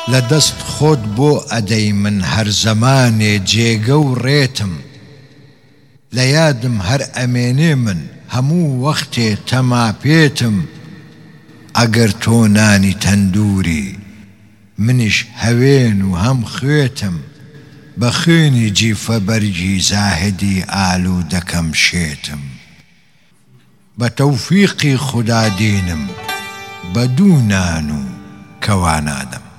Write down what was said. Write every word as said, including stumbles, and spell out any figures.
لە دەست خۆت بۆ ئەدەی من هەر زەمانێ جێگە و ڕێتم لە یادم هەر ئەمێنێ من هەموو وەختێ تەماپێتم ئەگەر تۆ نانی تەندووری منیش هەوێن و هەم خوێتم بە خوێنی جیفە بەرگی زاهدی ئالوودەکەم شێتم بە تەوفیقی خودا دینم بە دوو نان و کەوانادەم